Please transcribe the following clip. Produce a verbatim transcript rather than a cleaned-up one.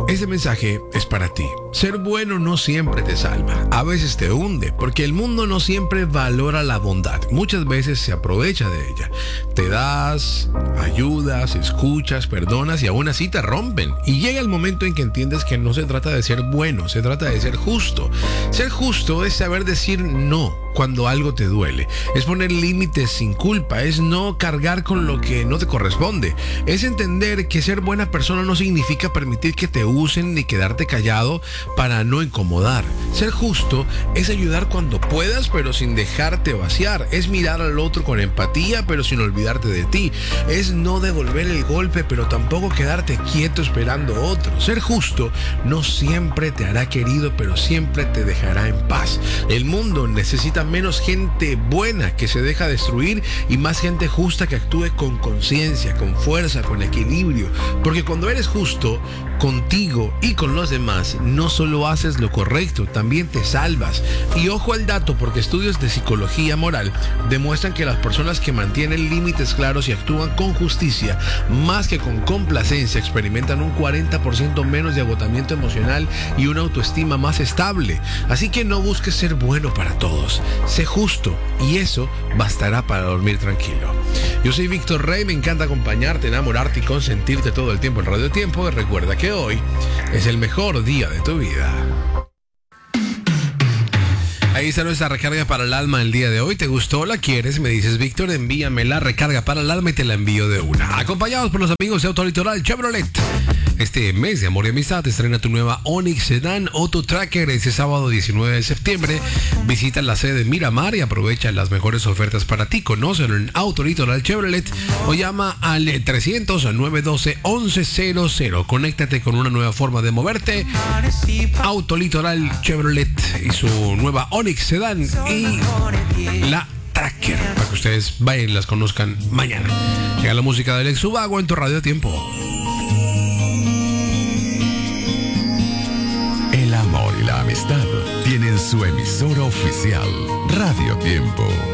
Este mensaje es para ti. Ser bueno no siempre te salva, a veces te hunde, porque el mundo no siempre valora la bondad. Muchas veces se aprovecha de ella. Te das, ayudas, escuchas, perdonas y aún así te rompen. Y llega el momento en que entiendes que no se trata de ser bueno, se trata de ser justo. Ser justo es saber decir no cuando algo te duele. Es poner límites sin culpa, es no cargar con lo que no te corresponde. Es entender que ser buena persona no significa permitir que te usen ni quedarte callado para no incomodar. Ser justo es ayudar cuando puedas, pero sin dejarte vaciar. Es mirar al otro con empatía, pero sin olvidarte de ti. Es no devolver el golpe, pero tampoco quedarte quieto esperando otro. Ser justo no siempre te hará querido, pero siempre te dejará en paz. El mundo necesita menos gente buena que se deja destruir y más gente justa que actúe con conciencia, con fuerza, con equilibrio. Porque cuando eres justo contigo y con los demás, no solo haces lo correcto, también te salvas. Y ojo al dato, porque estudios de psicología moral demuestran que las personas que mantienen límites claros y actúan con justicia, más que con complacencia, experimentan un cuarenta por ciento menos de agotamiento emocional y una autoestima más estable. Así que no busques ser bueno para todos. Sé justo y eso bastará para dormir tranquilo. Yo soy Víctor Rey, me encanta acompañarte, enamorarte y consentirte todo el tiempo en Radio Tiempo. Recuerda que hoy es el mejor día de tu vida. Ahí está nuestra recarga para el alma el día de hoy. ¿Te gustó? ¿La quieres? Me dices, Víctor, envíame la recarga para el alma y te la envío de una. Acompañados por los amigos de Autolitoral Chevrolet. Este mes de amor y amistad estrena tu nueva Onix Sedan Auto Tracker este sábado diecinueve de septiembre. Visita la sede Miramar y aprovecha las mejores ofertas para ti. Conócelo en Autolitoral Chevrolet o llama al trescientos, nueve uno dos, once cero cero. Conéctate con una nueva forma de moverte. Autolitoral Chevrolet y su nueva Onix Sedan y la Tracker, para que ustedes vayan y las conozcan mañana. Llega la música del Ex Ubago en tu Radio Tiempo. El amor y la amistad tienen su emisora oficial, Radio Tiempo.